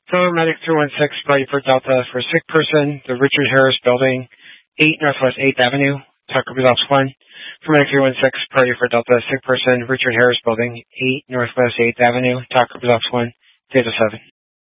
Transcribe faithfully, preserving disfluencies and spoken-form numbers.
Paramedic three one six, ready for Delta for sick person, the Richard Harris Building, eight Northwest eighth Avenue, Tucker Results one. Paramedic three one six, ready for Delta, sick person, Richard Harris Building, eight Northwest eighth Avenue, Tucker Results one, Data seven.